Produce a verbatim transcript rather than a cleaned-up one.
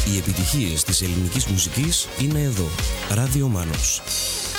Οι επιτυχίες της ελληνικής μουσικής είναι εδώ. Ράδιο Μάνος.